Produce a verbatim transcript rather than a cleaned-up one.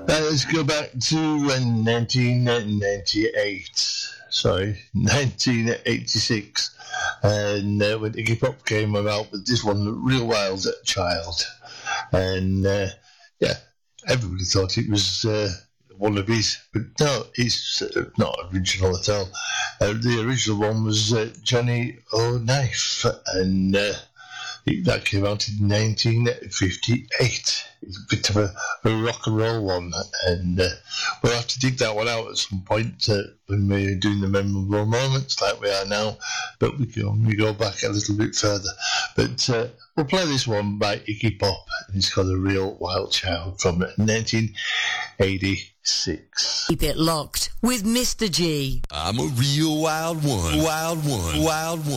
Uh, let's go back to uh, nineteen ninety-eight. Sorry, nineteen eighty-six. And uh, when Iggy Pop came about with this one, Real Wild Child. And uh, yeah, everybody thought it was uh, one of his, but no, it's uh, not original at all. Uh, the original one was uh, Johnny O'Knife, and uh, it, that came out in nineteen fifty-eight. It's a bit of a, a rock and roll one, and uh, we'll have to dig that one out at some point uh, when we're doing the memorable moments like we are now, but we can we go back a little bit further. But uh, we'll play this one by Iggy Pop, and it's called A Real Wild Child from nineteen eighty-six. Keep it locked with Mister G. I'm a real wild one, wild one, wild one.